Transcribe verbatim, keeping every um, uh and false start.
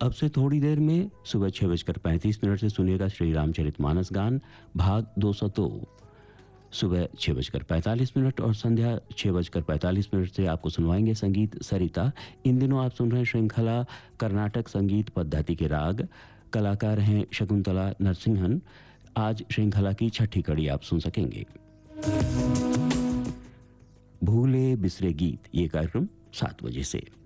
अब से थोड़ी देर में सुबह छः बजकर पैंतीस मिनट से सुनिएगा श्री रामचरितमानस गान भाग दो सौ दो। सुबह छः बजकर पैंतालीस मिनट और संध्या छः बजकर पैंतालीस मिनट से आपको सुनवाएंगे संगीत सरिता। इन दिनों आप सुन रहे हैं श्रृंखला कर्नाटक संगीत पद्धति के राग। कलाकार हैं शकुंतला नरसिंहन। आज श्रृंखला की छठी कड़ी आप सुन सकेंगे। भूले बिसरे गीत ये कार्यक्रम सात बजे से।